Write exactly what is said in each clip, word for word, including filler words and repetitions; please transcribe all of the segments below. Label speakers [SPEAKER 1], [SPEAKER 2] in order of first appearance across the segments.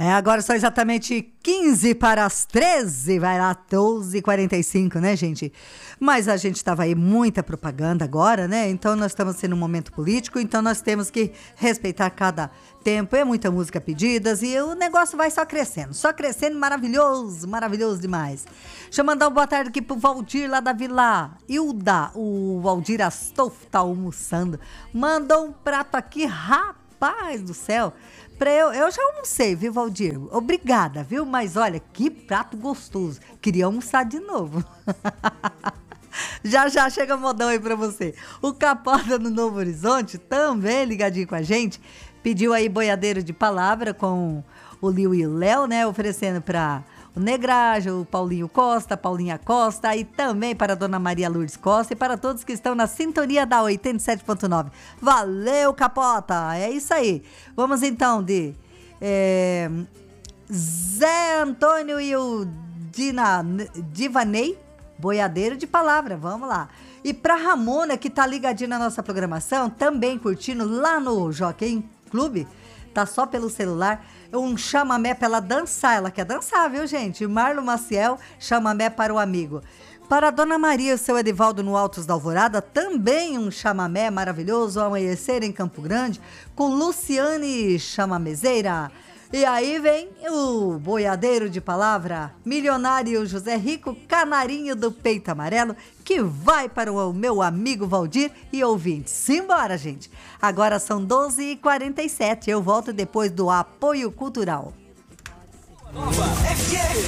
[SPEAKER 1] É, agora são exatamente quinze para as treze, vai lá, doze e quarenta e cinco, né, gente? Mas a gente estava aí muita propaganda agora, né? Então nós estamos sendo um momento político, então nós temos que respeitar cada tempo. É muita música pedidas e o negócio vai só crescendo, só crescendo, maravilhoso, maravilhoso demais. Deixa eu mandar uma boa tarde aqui pro Valdir lá da Vila Hilda, o Valdir Astolfo tá almoçando. Mandou um prato aqui, rapaz do céu. Eu, eu já almocei, viu, Valdir? Obrigada, viu? Mas olha, que prato gostoso. Queria almoçar de novo. Já, já chega modão aí pra você. O Capota no Novo Horizonte, também ligadinho com a gente, pediu aí boiadeiro de palavra com o Lio e o Léo, né? Oferecendo pra o Negragem, o Paulinho Costa, a Paulinha Costa e também para a Dona Maria Lourdes Costa e para todos que estão na sintonia da oitenta e sete ponto nove. Valeu, Capota! É isso aí. Vamos então de é, Zé Antônio e o Dina, Divanei, boiadeiro de palavra. Vamos lá. E para Ramona, que tá ligadinha na nossa programação, também curtindo lá no Jockey Clube, tá só pelo celular, um chamamé pra ela dançar. Ela quer dançar, viu, gente? Marlon Maciel, chamamé para o amigo. Para a Dona Maria, o seu Edivaldo no Altos da Alvorada, também um chamamé maravilhoso, Amanhecer em Campo Grande, com Luciane Chamamezeira. E aí vem o boiadeiro de palavra, milionário José Rico, canarinho do peito amarelo, que vai para o meu amigo Valdir e ouvintes. Simbora, gente! Agora são doze e quarenta e sete, eu volto depois do apoio cultural.
[SPEAKER 2] Nova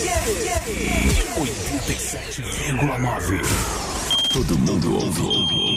[SPEAKER 2] oitenta e sete vírgula nove. Todo mundo ouve.